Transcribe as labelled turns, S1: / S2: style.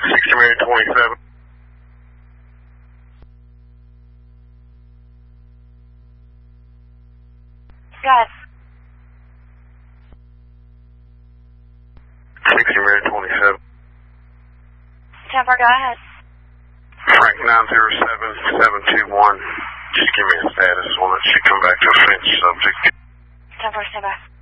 S1: 60 Mary 27.
S2: Yes.
S1: 60 Mary 27.
S2: Temper, go ahead.
S1: Frank 907721. Just give me a status on it. Should come back to a fence subject.
S2: Temper, stand by.